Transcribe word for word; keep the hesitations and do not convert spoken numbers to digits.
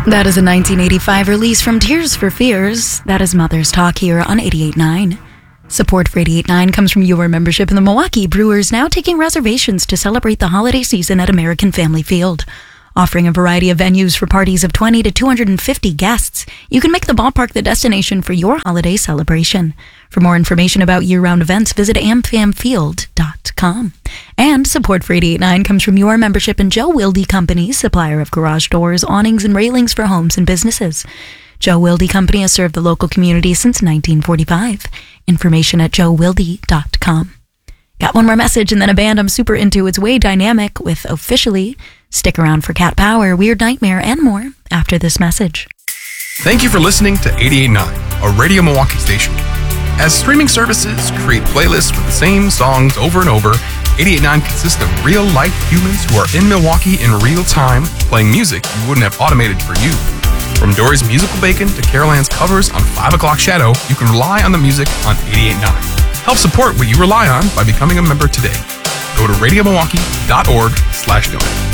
That is a nineteen eighty-five release from Tears for Fears. That is Mother's Talk here on eighty-eight point nine. Support for eighty-eight point nine comes from your membership in the Milwaukee Brewers, now taking reservations to celebrate the holiday season at American Family Field. Offering a variety of venues for parties of twenty to two hundred fifty guests, you can make the ballpark the destination for your holiday celebration. For more information about year-round events, visit am fam field dot com. And support for eighty-eight point nine comes from your membership in Joe Wilde Company, supplier of garage doors, awnings, and railings for homes and businesses. Joe Wilde Company has served the local community since nineteen forty-five. Information at joe wilde dot com. Got one more message and then a band I'm super into. It's Way Dynamic with Officially. Stick around for Cat Power, Weird Nightmare, and more after this message. Thank you for listening to eighty-eight point nine, a Radio Milwaukee station. As streaming services create playlists with the same songs over and over, eighty-eight point nine consists of real-life humans who are in Milwaukee in real time, playing music you wouldn't have automated for you. From Dory's Musical Bacon to Carol Ann's covers on five o'clock Shadow, you can rely on the music on eighty-eight point nine. Help support what you rely on by becoming a member today. Go to radio milwaukee dot org slash donate.